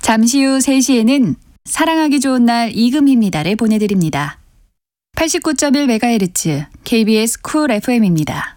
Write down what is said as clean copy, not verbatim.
잠시 후 3시에는 사랑하기 좋은 날 이금희입니다를 보내드립니다. 89.1MHz KBS 쿨 FM입니다.